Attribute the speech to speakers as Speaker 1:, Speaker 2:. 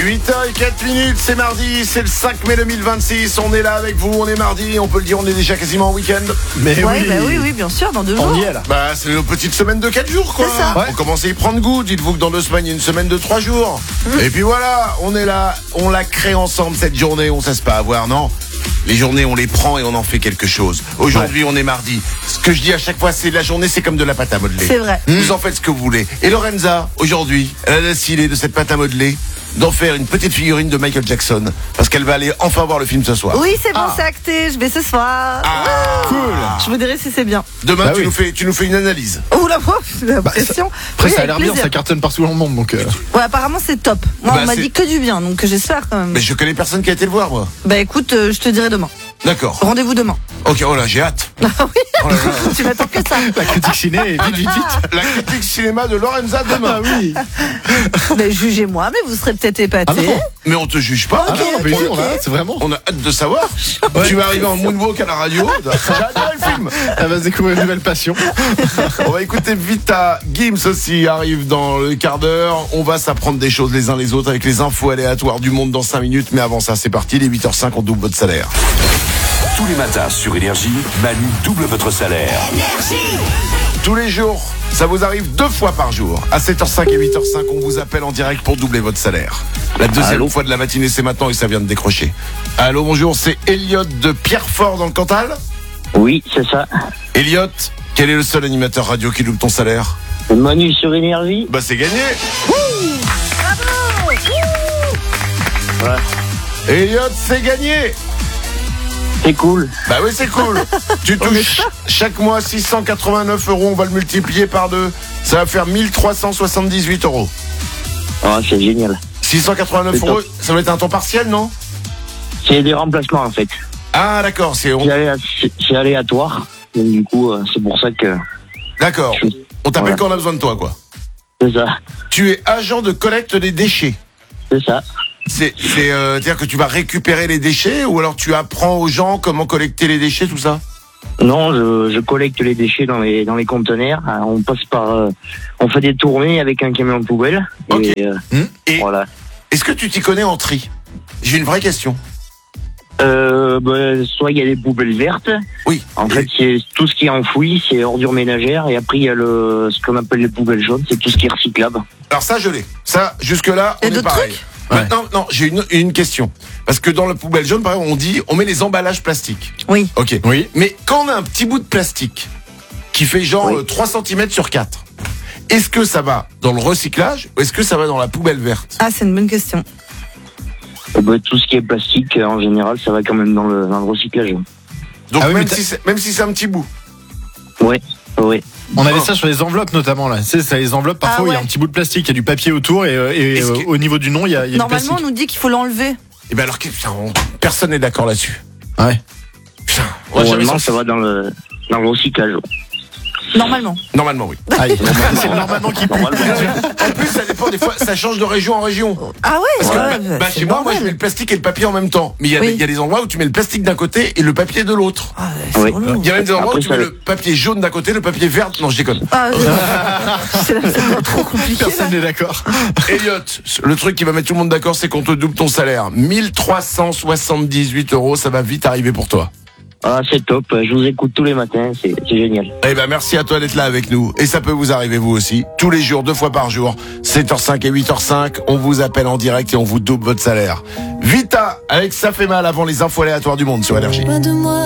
Speaker 1: 8h04, c'est mardi, c'est le 5 mai 2026, on est là avec vous, on est mardi, on peut le dire, on est déjà quasiment en week-end.
Speaker 2: Mais
Speaker 3: ouais, oui, bien sûr, dans 2 jours.
Speaker 2: On y est là.
Speaker 1: Bah c'est nos petites semaines de 4 jours quoi.
Speaker 3: C'est ça.
Speaker 1: Ouais. On commence à y prendre goût, dites-vous que dans 2 semaines il y a une semaine de 3 jours. Et puis voilà, on est là, on la crée ensemble cette journée, on ne cesse pas à voir, non. Les journées on les prend et on en fait quelque chose. Aujourd'hui on est mardi. Ce que je dis à chaque fois c'est la journée c'est comme de la pâte à modeler.
Speaker 3: C'est vrai.
Speaker 1: Vous en faites ce que vous voulez. Et Lorenza, aujourd'hui, elle a décidé de cette pâte à modeler d'en faire une petite figurine de Michael Jackson parce qu'elle va aller enfin voir le film ce soir.
Speaker 3: Oui, c'est bon, c'est acté, je vais ce soir.
Speaker 1: Cool.
Speaker 3: Je vous dirai si c'est bien.
Speaker 1: Demain
Speaker 2: Bah
Speaker 1: tu nous fais une analyse.
Speaker 3: Oh la pression.
Speaker 2: Après,
Speaker 3: Oui,
Speaker 2: ça a
Speaker 3: avec
Speaker 2: l'air bien,
Speaker 3: plaisir.
Speaker 2: ça cartonne partout dans le monde. Donc,
Speaker 3: Ouais, apparemment c'est top. Moi,
Speaker 1: Bah,
Speaker 3: on m'a
Speaker 1: c'est-
Speaker 3: dit que du bien, donc j'espère quand même.
Speaker 1: Mais je connais personne qui a été le voir moi.
Speaker 3: Bah écoute, je te dirai demain.
Speaker 1: D'accord.
Speaker 3: Rendez-vous demain.
Speaker 1: Ok, oh là, j'ai hâte.
Speaker 3: Ah oui,
Speaker 1: Oh là là.
Speaker 3: tu m'attends que ça.
Speaker 2: la critique ciné est vite.
Speaker 1: La critique cinéma de Lorenza demain.
Speaker 2: oui.
Speaker 3: Mais jugez-moi, mais vous serez peut-être
Speaker 2: Ah
Speaker 3: épatés.
Speaker 2: non,
Speaker 1: Mais on te juge pas.
Speaker 2: ah non, mais oui, c'est vraiment.
Speaker 1: On a hâte de savoir. Tu vas arriver en moonwalk à la radio. J'ai adoré le film.
Speaker 2: Elle va se découvrir une nouvelle passion.
Speaker 1: On va écouter Vita. Gims aussi arrive dans le quart d'heure. On va s'apprendre des choses les uns les autres avec les infos aléatoires du monde dans 5 minutes. Mais avant ça, c'est parti. Les 8h05, on double votre salaire.
Speaker 4: Tous les matins sur Énergie, Manu double votre salaire.
Speaker 1: Tous les jours, ça vous arrive 2 fois par jour. À 7h05 et 8h05, on vous appelle en direct pour doubler votre salaire. La deuxième fois de la matinée, c'est maintenant et ça vient de décrocher. Allô, bonjour, c'est Elliot de Pierrefort dans le Cantal.
Speaker 5: Oui, c'est ça.
Speaker 1: Elliot, quel est le seul animateur radio qui double ton salaire?
Speaker 5: Manu sur Énergie.
Speaker 1: Bah c'est gagné.
Speaker 5: Ouais.
Speaker 1: Elliot, c'est gagné.
Speaker 5: C'est cool.
Speaker 1: Bah oui, c'est cool. Tu touches chaque mois 689 €, on va le multiplier par 2. Ça va faire 1378 €.
Speaker 5: Ah, c'est génial.
Speaker 1: 689
Speaker 5: C'est top.
Speaker 1: €, ça va être un temps partiel, non?
Speaker 5: C'est des remplacements en fait.
Speaker 1: Ah d'accord, c'est
Speaker 5: C'est aléatoire. Donc, du coup, c'est pour ça que
Speaker 1: d'accord. On t'appelle
Speaker 5: Voilà.
Speaker 1: quand on a besoin de toi, quoi.
Speaker 5: c'est ça.
Speaker 1: Tu es agent de collecte des déchets.
Speaker 5: C'est ça.
Speaker 1: C'est-à-dire que tu vas récupérer les déchets ou alors tu apprends aux gens comment collecter les déchets, tout ça?
Speaker 5: Non, je collecte les déchets dans les conteneurs. On passe par, on fait des tournées avec un camion de poubelle.
Speaker 1: Ok.
Speaker 5: Et,
Speaker 1: Et
Speaker 5: voilà.
Speaker 1: est-ce que tu t'y connais en tri? J'ai une vraie question.
Speaker 5: Soit il y a des poubelles vertes.
Speaker 1: Oui.
Speaker 5: En fait, c'est tout ce qui est enfoui, c'est ordures ménagères. Et après, il y a ce qu'on appelle les poubelles jaunes, c'est tout ce qui est recyclable.
Speaker 1: Alors ça, je l'ai. Ça, jusque-là,
Speaker 3: Et
Speaker 1: on est
Speaker 3: d'autres
Speaker 1: pareil.
Speaker 3: trucs
Speaker 1: Maintenant, non, j'ai une question. Parce que dans la poubelle jaune, par exemple, on dit, on met les emballages plastiques.
Speaker 3: Oui.
Speaker 1: Ok.
Speaker 2: Oui.
Speaker 1: Mais quand on a un petit bout de plastique qui fait genre
Speaker 5: Oui.
Speaker 1: 3 cm sur 4, est-ce que ça va dans le recyclage ou est-ce que ça va dans la poubelle verte?
Speaker 3: Ah, c'est une bonne question.
Speaker 5: Tout ce qui est plastique, en général, ça va quand même dans le recyclage.
Speaker 1: Donc
Speaker 2: Ah oui,
Speaker 1: même,
Speaker 2: mais
Speaker 1: même si c'est un petit bout.
Speaker 5: Ouais, ouais.
Speaker 2: On avait ça sur les enveloppes notamment là. C'est les enveloppes parfois
Speaker 3: Ah
Speaker 2: où il y a
Speaker 3: ouais.
Speaker 2: un petit bout de plastique, il y a du papier autour et
Speaker 1: Est-ce que-
Speaker 2: au niveau du nom il y a du
Speaker 3: Normalement, on
Speaker 2: plastique.
Speaker 3: nous dit qu'il faut l'enlever.
Speaker 1: Et ben alors, putain, personne n'est d'accord là-dessus.
Speaker 2: Ouais.
Speaker 1: Putain, on va jamais
Speaker 5: Normalement,
Speaker 1: s'en-
Speaker 5: ça va dans le recyclage.
Speaker 3: Normalement.
Speaker 1: Normalement, oui.
Speaker 2: Aïe. C'est normalement qui pue.
Speaker 5: Normalement.
Speaker 1: En plus, ça dépend des fois, ça change de région en région.
Speaker 3: Ah ouais,
Speaker 1: Parce que,
Speaker 3: ouais,
Speaker 1: bah,
Speaker 3: c'est
Speaker 1: chez moi,
Speaker 3: normal.
Speaker 1: je mets le plastique et le papier en même temps. Mais
Speaker 3: Oui.
Speaker 1: il y a des endroits où tu mets le plastique d'un côté et le papier de l'autre.
Speaker 3: Ah, c'est
Speaker 5: Oui.
Speaker 3: relou.
Speaker 1: Il y a même des endroits
Speaker 5: Après,
Speaker 1: où tu
Speaker 5: ça-
Speaker 1: mets le papier jaune d'un côté, le papier vert. Non, je déconne.
Speaker 3: Ah, c'est trop compliqué.
Speaker 2: Personne
Speaker 3: là.
Speaker 2: n'est d'accord.
Speaker 1: Elliot, le truc qui va mettre tout le monde d'accord, c'est qu'on te double ton salaire. 1378 €, ça va vite arriver pour toi.
Speaker 5: Ah, c'est top. Je vous écoute tous les matins. C'est génial.
Speaker 1: Eh ben, merci à toi d'être là avec nous. Et ça peut vous arriver vous aussi. Tous les jours, 2 fois par jour. 7h05 et 8h05. On vous appelle en direct et on vous double votre salaire. Vita, avec Ça fait mal avant les infos aléatoires du monde sur Énergie.
Speaker 6: Loin de moi.